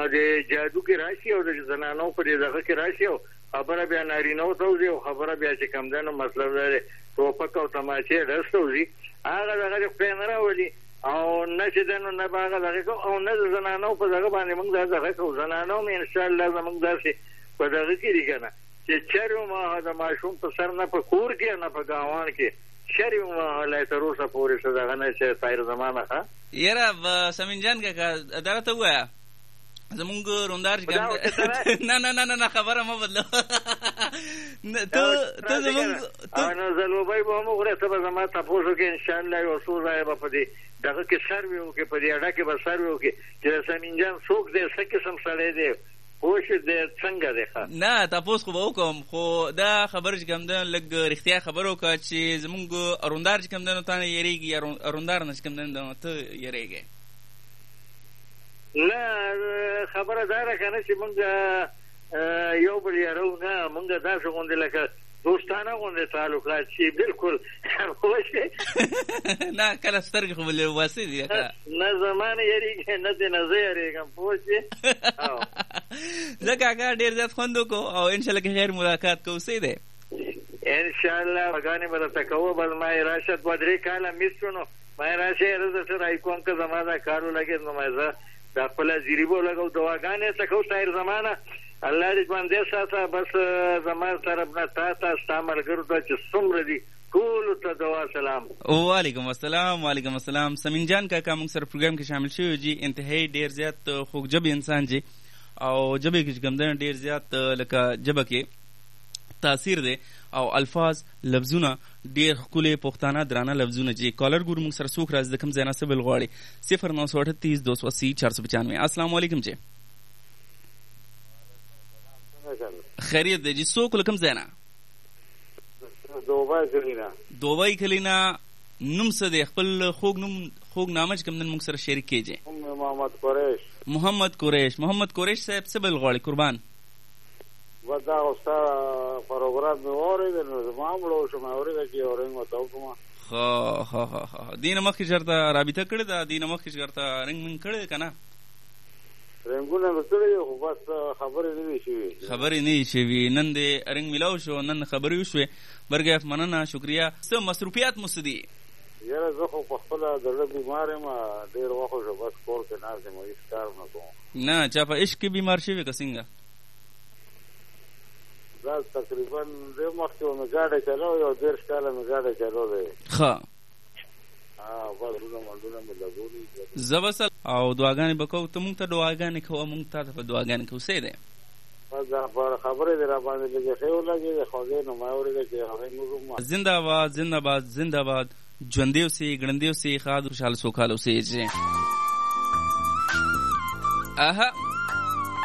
د جادو کې راشي او د زنانو په دې دغه کې راشي او خبره بیا نارینه وځي او خبره بیا چې کم ده نو مطلب دا ټوپک او تماچې ډستوځي هغه دغه خدای نه راولي او نه چې دنو نه باغه دغه او نه زنانو په دغه باندې موږ دغه کو زنانو مې ان شاء الله زموږ داسې په دغه کې دي کنه چې چرو ما د ماشوم په سر نه په کور کې نه په گاوان کې شریو ما لا تر اوسه پورې څه دغه نه چې تایر زمانه ښه یاره سمین جان کا درته وایا زمونږ روندار نه خبره ما بدلو ته زمونږ انا زلوبای به مو غره ته زما تاسو کې ان شاء الله یو څو ځای په دې دغه کې سروي او کې په دې اډه کې به سروي او کې چې سمین جان څوک دې څه قسم سره دې پوښ دې څنګه ده نه تاسو خو وکم خو دا خبر چې کوم ده لګ رښتیا خبرو کا چې زمونږ روندار چې کوم ده نو تانه یریږي روندار نه کوم ده ته یریږي نه خبره داره کنه چې مونږ یو بل یارو نه مونږ داسې غونډه لکه دوستانه غونډه تعلقات چې بالکل خوښه نه کله سترګې خو له واسي دي نه زمانه یریږي نه دې نظر یریږم پوښي زکه کا ډیر زیات خوندو کو او ان شاء الله کې خیر ملاقات کو سي ده ان شاء الله وګانې به تکوه بل ما راشد بدري کاله میستونو ما راشه رزه راي کوم که زمانه کارو لګي نو ما دا خپل زیریبو لګو دواګانې څخه تیر زمانه الله دې باندې ساته بس زمانه طرف نه تا استعمالګرو ته چې څومره دي ټول ته دوا سلام وعلیکم السلام وعلیکم السلام سمین جان کا موږ سره پروګرام کې شامل شوی جی انتهایی ډیر زیات خوږجب انسان جی او جبه کې کوم ده ډیر زیات لکه جبه کې تاثیر دی او الفاظ لفظونه ډیر خولي پښتانه درانه لفظونه جی کالر ګور موږ سره سوخ راز د کوم زینا سبل غواړي 0938 280 495 السلام علیکم جی خیریت دی جی سو کوم زینا دوبای کلینا نوم څه دی خپل خوږ نامه کوم نن موږ سره شریک کیږي محمد قریش صاحب سبل غواړي قربان ودا اوسه پروګرام مې اورېدل نو معاملو شو مې اورېدل چې اورم وتاو ها دینه مخکې چرته رابطه کړې ده دینه مخکې چرته رنګ من کړې کنه رنګونه وسره خو بس خبرې نه شي نن دې رنګ ملاو شو نن خبرې وشوي برګه مننه شکریا څه مصروفیات مسدي یاره زه خو په خپل د بیمار یم ډیر وخت شو بس کور کې ناز مې هیڅ کار نه کوم نه چا په عشق کې بیمار شوی کسنګ دا تقریبا د مخکې مې ګاډه چلو یو 10 کال مې ګاډه چلو دی ها بس روزه مې لګولې زبسل او دعاګانې وکاو ته مونږ ته دعاګانې کوو مونږ ته دعاګانې کوو سي ده دا خبره دې را باندې لګي خو لګي خو دې نو ما اورېږي چې هغه نو زنده‌باد زنده‌باد زنده‌باد ژوندې اوسې ګړندې اوسې ښاد خوشاله سوکاله اوسې.